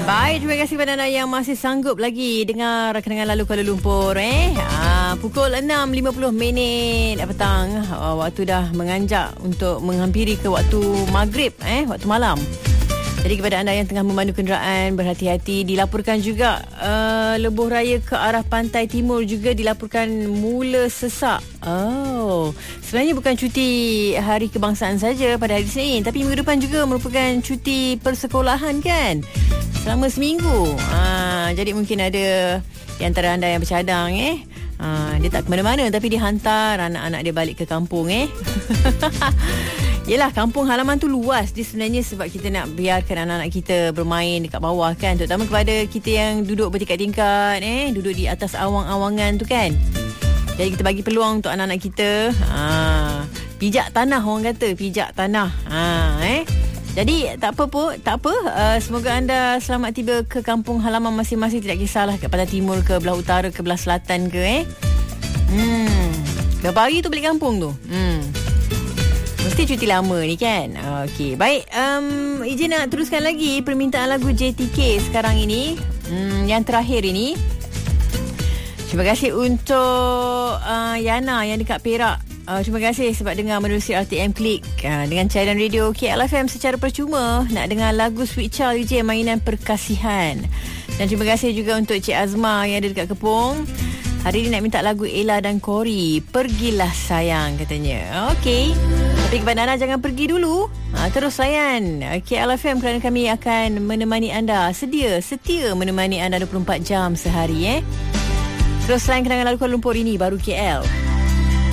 Baik, terima kasih kepada anda yang masih sanggup lagi dengar kenangan lalu Kuala Lumpur. Pukul 6.50 petang, waktu dah menganjak untuk menghampiri ke waktu maghrib, waktu malam. Jadi kepada anda yang tengah memandu kenderaan, berhati-hati. Dilaporkan juga lebuh raya ke arah pantai timur juga dilaporkan mula sesak. Sebenarnya bukan cuti hari kebangsaan saja pada hari Isnin, tapi minggu depan juga merupakan cuti persekolahan kan, selama seminggu. Jadi mungkin ada di antara anda yang bercadang dia tak ke mana-mana, tapi dia hantar anak-anak dia balik ke kampung. Yelah, kampung halaman tu luas dia sebenarnya, sebab kita nak biarkan anak-anak kita bermain dekat bawah kan, terutama kepada kita yang duduk bertingkat-tingkat, duduk di atas awang-awangan tu kan. Jadi kita bagi peluang untuk anak-anak kita pijak tanah, orang kata pijak tanah. Jadi tak apa. Semoga anda selamat tiba ke kampung halaman masing-masing, tidak kisahlah kat pantai timur ke, belah utara ke, belah selatan ke. Berapa hari tu balik kampung tu? Mesti cuti lama ni kan. Okey, baik. Izin nak teruskan lagi permintaan lagu JTK sekarang ini, yang terakhir ini. Terima kasih untuk Yana yang dekat Perak. Terima kasih sebab dengar menerusi RTM Klik dengan cairan radio KLFM secara percuma. Nak dengar lagu Sweet Child DJ, mainan perkasihan. Dan terima kasih juga untuk Cik Azma yang ada dekat Kepong. Hari ini nak minta lagu Ella dan Cory, Pergilah Sayang katanya. Okey, tapi kepada anda jangan pergi dulu, terus layan KLFM kerana kami akan menemani anda, setia menemani anda 24 jam sehari. Terus layan kenangan lalu Kuala Lumpur ini, baru KL.